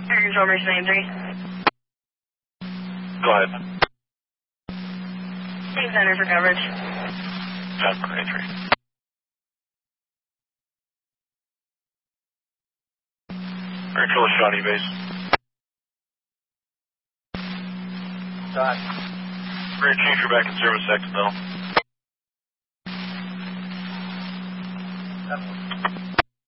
Air Control Mercy 93. Go ahead. Same center for coverage. 1093. Air Control Shawnee base. Dot. Rear Chief, you're back in service, XML.